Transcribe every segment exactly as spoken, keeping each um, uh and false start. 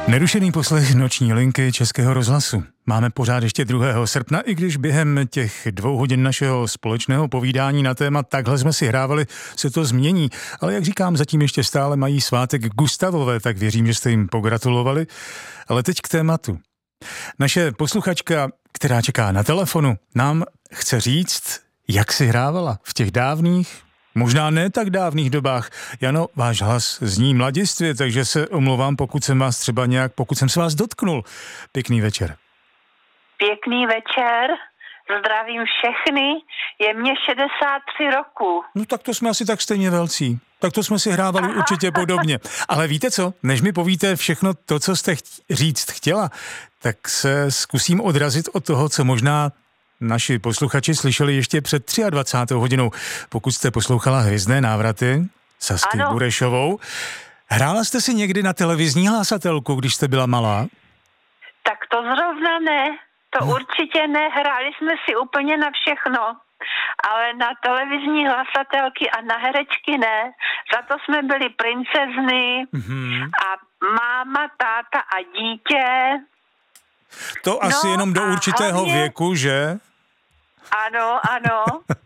Nerušený poslech noční linky Českého rozhlasu. Máme pořád ještě druhého srpna, i když během těch dvou hodin našeho společného povídání na téma takhle jsme si hrávali, se to změní. Ale jak říkám, zatím ještě stále mají svátek Gustavové, tak věřím, že jste jim pogratulovali. Ale teď k tématu. Naše posluchačka, která čeká na telefonu, nám chce říct, jak si hrávala v těch dávných, možná ne tak dávných dobách. Jano, váš hlas zní mladistvě, takže se omlouvám, pokud jsem vás třeba nějak, pokud jsem se vás dotknul. Pěkný večer. Pěkný večer, zdravím všechny, je mě šedesát tři roku. No tak to jsme asi tak stejně velcí. Tak to jsme si hrávali Aha. určitě podobně. Ale víte co, než mi povíte všechno to, co jste cht- říct chtěla, tak se zkusím odrazit od toho, co možná naši posluchači slyšeli ještě před dvacátou třetí hodinou, pokud jste poslouchala Hvězdné návraty Sasky ano. Burešovou. Hrála jste si někdy na televizní hlásatelku, když jste byla malá? Tak to zrovna ne, to no. určitě ne, hráli jsme si úplně na všechno, ale na televizní hlasatelky a na herečky ne. Za to jsme byli princezny mm-hmm. a máma, táta a dítě. To asi no, jenom do určitého hlavně... věku, že? Ano, ano.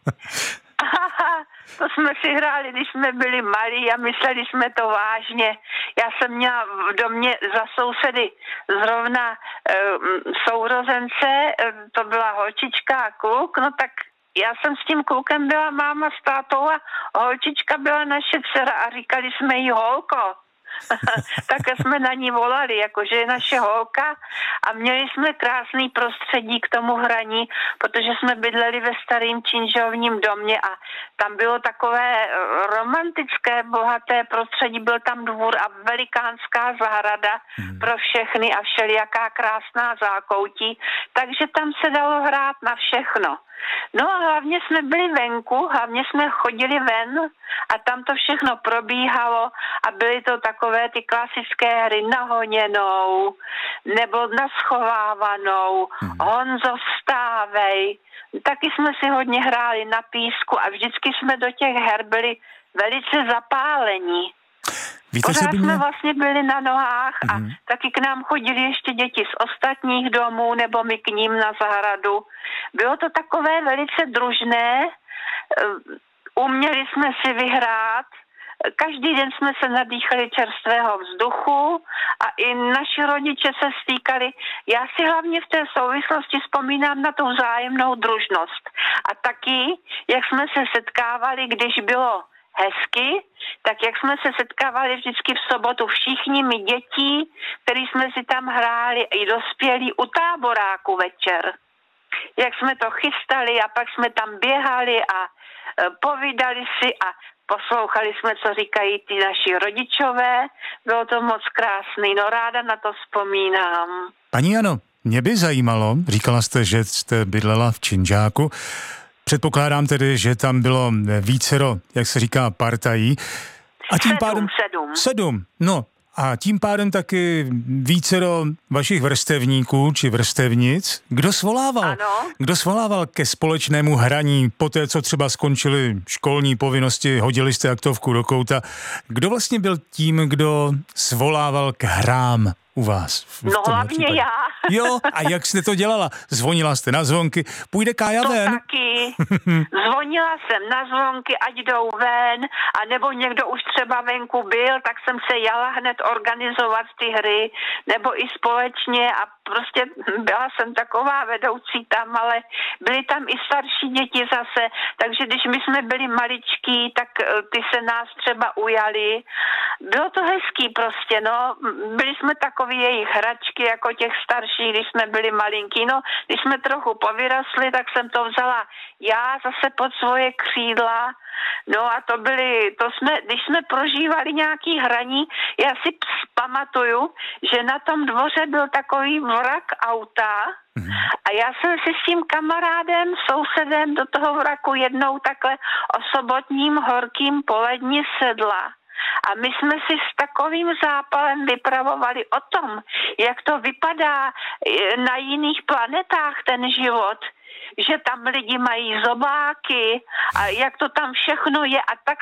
To jsme si hráli, když jsme byli malí a mysleli jsme to vážně. Já jsem měla v domě za sousedy zrovna e, sourozence, e, to byla holčička a kluk, no tak já jsem s tím klukem byla máma s tátou a holčička byla naše dcera a říkali jsme jí holko. Také jsme na ní volali, jakože je naše holka a měli jsme krásný prostředí k tomu hraní, protože jsme bydleli ve starým činžovním domě a tam bylo takové romantické, bohaté prostředí, byl tam dvůr a velikánská zahrada hmm. pro všechny a všelijaká krásná zákoutí, takže tam se dalo hrát na všechno. No a hlavně jsme byli venku, hlavně jsme chodili ven a tam to všechno probíhalo a byly to takové ty klasické hry na honěnou nebo na schovávanou, hmm. Honzo vstávej. Taky jsme si hodně hráli na písku a vždycky jsme do těch her byli velice zapálení. Víte, Pořád mě... jsme vlastně byli na nohách a mm. taky k nám chodili ještě děti z ostatních domů nebo my k ním na zahradu. Bylo to takové velice družné, uměli jsme si vyhrát, každý den jsme se nadýchali čerstvého vzduchu a i naši rodiče se stýkali. Já si hlavně v té souvislosti vzpomínám na tu vzájemnou družnost. A taky, jak jsme se setkávali, když bylo hezky, tak jak jsme se setkávali vždycky v sobotu všichni my dětí, který jsme si tam hráli i dospělí u táboráku večer. Jak jsme to chystali a pak jsme tam běhali a e, povídali si a poslouchali jsme, co říkají ty naši rodičové. Bylo to moc krásný, no ráda na to vzpomínám. Paní Jano, mě by zajímalo, říkala jste, že jste bydlela v Činžáku, předpokládám tedy, že tam bylo vícero, jak se říká, partají. A tím sedm, pádem... sedm. Sedm, no. A tím pádem taky vícero vašich vrstevníků či vrstevnic. Kdo svolával? Ano. Kdo svolával ke společnému hraní po té, co třeba skončily školní povinnosti, hodili jste aktovku do kouta? Kdo vlastně byl tím, kdo svolával k hrám u vás? No hlavně případě? Já. Jo, a jak jste to dělala? Zvonila jste na zvonky, půjde Kája to ven? Taky. Zvonila jsem na zvonky, ať jdou ven, a nebo někdo už třeba venku byl, tak jsem se jala hned organizovat ty hry, nebo i společně a prostě byla jsem taková vedoucí tam, ale byly tam i starší děti zase, takže když my jsme byli maličký, tak ty se nás třeba ujali. Bylo to hezký prostě, no, byli jsme takový jejich hračky, jako těch starších, když jsme byli malinký, no, když jsme trochu povyrostli, tak jsem to vzala já zase pod svoje křídla. No a to byly, to jsme, když jsme prožívali nějaký hraní, já si pamatuju, že na tom dvoře byl takový vrak auta a já jsem si s tím kamarádem, sousedem do toho vraku jednou takhle o sobotním horkým poledni sedla. A my jsme si s takovým zápalem vypravovali o tom, jak to vypadá na jiných planetách ten život, že tam lidi mají zobáky a jak to tam všechno je a tak se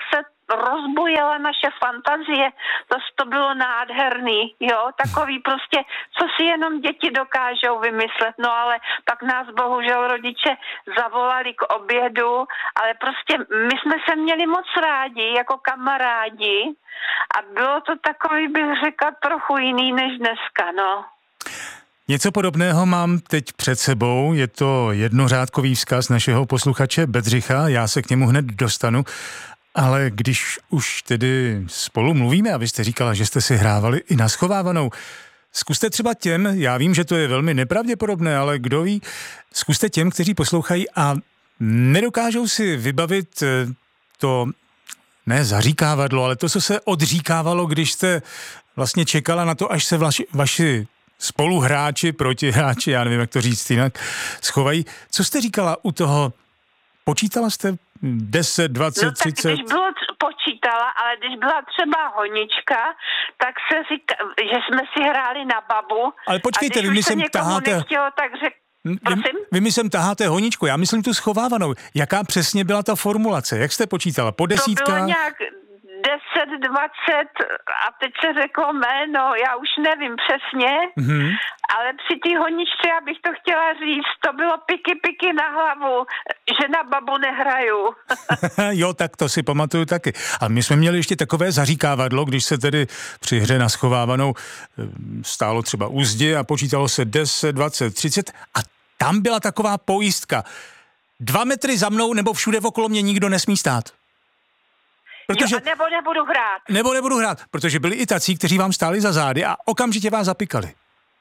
rozbujela naše fantazie, to, to bylo nádherný, jo, takový prostě, co si jenom děti dokážou vymyslet, no ale pak nás bohužel rodiče zavolali k obědu, ale prostě my jsme se měli moc rádi, jako kamarádi a bylo to takový, bych řekla, trochu jiný než dneska, no. Něco podobného mám teď před sebou, je to jednořádkový vzkaz našeho posluchače Bedřicha, já se k němu hned dostanu, ale když už tedy spolu mluvíme, a vy jste říkala, že jste si hrávali i na schovávanou, zkuste třeba těm, já vím, že to je velmi nepravděpodobné, ale kdo ví, zkuste těm, kteří poslouchají a nedokážou si vybavit to, ne zaříkávadlo, ale to, co se odříkávalo, když jste vlastně čekala na to, až se vaši, vaši spoluhráči, protihráči, já nevím, jak to říct jinak, schovají. Co jste říkala u toho? Počítala jste deset, dvacet, no, tak třicet? Když bylo počítala, ale když byla třeba honička, tak se říká, že jsme si hráli na babu. Ale počkejte, vy mi sem taháte... Nechtělo, tak řek... Prosím? Vy, vy mi sem taháte honičku, já myslím tu schovávanou. Jaká přesně byla ta formulace? Jak jste počítala? Po desítkách? To bylo nějak deset, dvacet a teď se řeklo jméno, já už nevím přesně, mm-hmm. ale při té honičce, já bych to chtěla říct, to bylo piky, piky na hlavu, že na babu nehraju. Jo, tak to si pamatuju taky. A my jsme měli ještě takové zaříkávadlo, když se tedy při hře na schovávanou stálo třeba u zdi a počítalo se deset, dvacet, třicet a tam byla taková pojistka. Dva metry za mnou nebo všude okolo mě nikdo nesmí stát. Protože, jo, nebo nebudu hrát. Nebo nebudu hrát, protože byli i tací, kteří vám stáli za zády a okamžitě vás zapikali.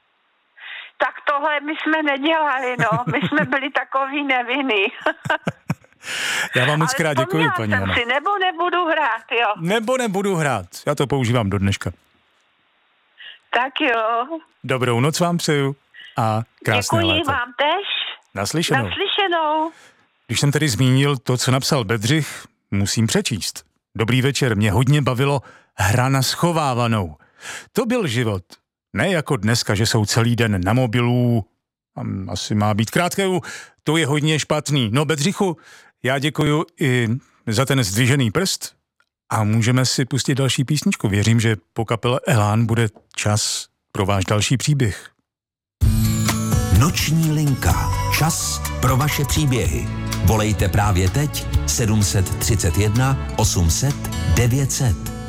Tak tohle my jsme nedělali, no. My jsme byli takový nevinný. Já vám moc krát děkuji, paní Jana. Si, nebo nebudu hrát, jo. Nebo nebudu hrát. Já to používám do dneška. Tak jo. Dobrou noc vám přeju a krásné děkuji léto. vám tež. Naslyšenou. Naslyšenou. Když jsem tedy zmínil to, co napsal Bedřich, musím přečíst. Dobrý večer, mě hodně bavilo hra na schovávanou. To byl život. Ne jako dneska, že jsou celý den na mobilů, asi má být krátké, to je hodně špatný. No Bedřichu, já děkuju i za ten zdvižený prst a můžeme si pustit další písničku. Věřím, že po kapele Elán bude čas pro váš další příběh. Noční linka. Čas pro vaše příběhy. Volejte právě teď sedm set třicet jedna osm set devět set.